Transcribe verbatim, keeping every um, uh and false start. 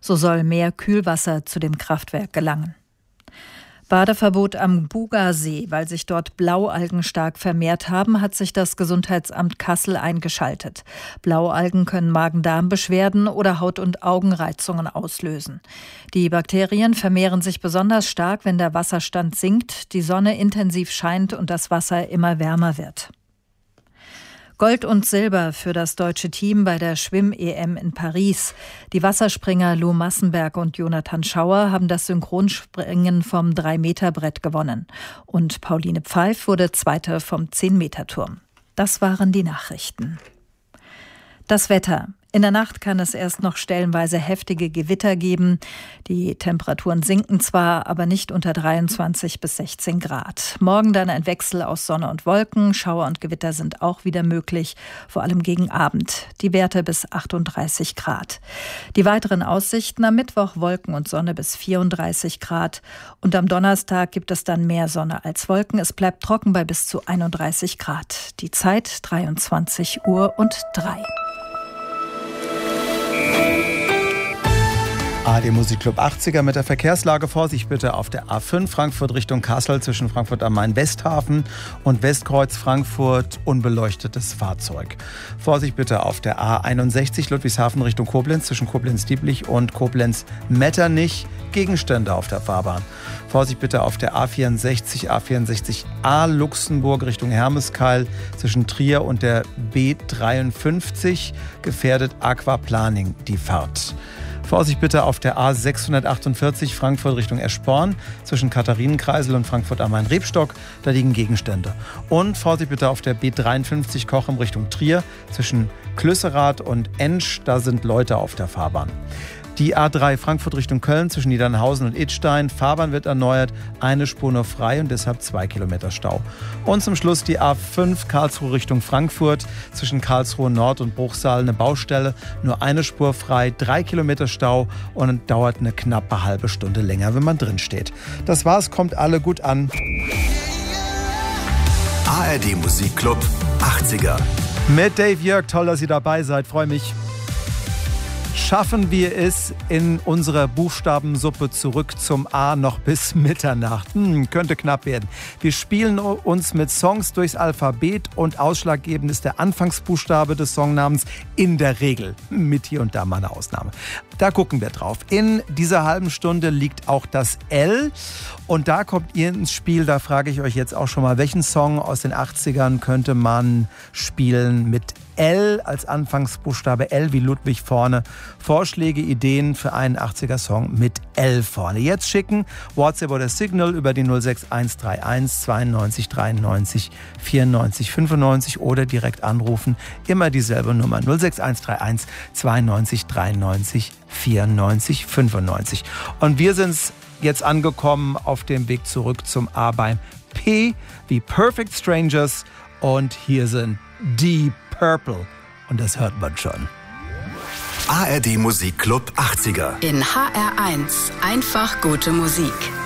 So soll mehr Kühlwasser zu dem Kraftwerk gelangen. Badeverbot am Bugasee, weil sich dort Blaualgen stark vermehrt haben, hat sich das Gesundheitsamt Kassel eingeschaltet. Blaualgen können Magen-Darm-Beschwerden oder Haut- und Augenreizungen auslösen. Die Bakterien vermehren sich besonders stark, wenn der Wasserstand sinkt, die Sonne intensiv scheint und das Wasser immer wärmer wird. Gold und Silber für das deutsche Team bei der Schwimm-E M in Paris. Die Wasserspringer Lou Massenberg und Jonathan Schauer haben das Synchronspringen vom drei Meter Brett gewonnen. Und Pauline Pfeif wurde Zweite vom zehn Meter Turm. Das waren die Nachrichten. Das Wetter. In der Nacht kann es erst noch stellenweise heftige Gewitter geben. Die Temperaturen sinken zwar, aber nicht unter dreiundzwanzig bis sechzehn Grad. Morgen dann ein Wechsel aus Sonne und Wolken. Schauer und Gewitter sind auch wieder möglich, vor allem gegen Abend. Die Werte bis achtunddreißig Grad. Die weiteren Aussichten: am Mittwoch Wolken und Sonne bis vierunddreißig Grad. Und am Donnerstag gibt es dann mehr Sonne als Wolken. Es bleibt trocken bei bis zu einunddreißig Grad. Die Zeit dreiundzwanzig Uhr und drei. A R D Musikclub achtziger mit der Verkehrslage. Vorsicht bitte auf der A fünf Frankfurt Richtung Kassel zwischen Frankfurt am Main Westhafen und Westkreuz Frankfurt unbeleuchtetes Fahrzeug. Vorsicht bitte auf der A einundsechzig Ludwigshafen Richtung Koblenz zwischen Koblenz-Dieblich und Koblenz-Metternich. Gegenstände auf der Fahrbahn. Vorsicht bitte auf der A vierundsechzig, A vierundsechzig A Luxemburg Richtung Hermeskeil zwischen Trier und der B dreiundfünfzig. Gefährdet Aquaplaning die Fahrt. Vorsicht bitte auf der A sechshundertachtundvierzig Frankfurt Richtung Eschborn zwischen Katharinenkreisel und Frankfurt am Main-Rebstock. Da liegen Gegenstände. Und Vorsicht bitte auf der B dreiundfünfzig Cochem Richtung Trier zwischen Klüsserath und Ensch. Da sind Leute auf der Fahrbahn. Die A drei Frankfurt Richtung Köln zwischen Niedernhausen und Idstein. Fahrbahn wird erneuert, eine Spur nur frei und deshalb zwei Kilometer Stau. Und zum Schluss die A fünf Karlsruhe Richtung Frankfurt zwischen Karlsruhe Nord und Bruchsal eine Baustelle, nur eine Spur frei, drei Kilometer Stau und dauert eine knappe halbe Stunde länger, wenn man drin steht. Das war's, kommt alle gut an. A R D Musikclub achtziger. Mit Dave Jörg, toll, dass ihr dabei seid, freue mich. Schaffen wir es in unserer Buchstabensuppe zurück zum A noch bis Mitternacht? Hm, könnte knapp werden. Wir spielen uns mit Songs durchs Alphabet und ausschlaggebend ist der Anfangsbuchstabe des Songnamens in der Regel. Mit hier und da mal eine Ausnahme. Da gucken wir drauf. In dieser halben Stunde liegt auch das L und da kommt ihr ins Spiel. Da frage ich euch jetzt auch schon mal, welchen Song aus den achtzigern könnte man spielen mit L als Anfangsbuchstabe, L wie Ludwig vorne. Vorschläge, Ideen für einen achtziger-Song mit L vorne. Jetzt schicken WhatsApp oder Signal über die null sechs eins drei eins zweiundneunzig dreiundneunzig vierundneunzig fünfundneunzig oder direkt anrufen. Immer dieselbe Nummer null sechs eins drei eins zweiundneunzig dreiundneunzig vierundneunzig fünfundneunzig. Und wir sind jetzt angekommen auf dem Weg zurück zum A beim P wie Perfect Strangers und hier sind Deep Purple und das hört man schon. A R D Musikclub achtziger. In H R eins einfach gute Musik.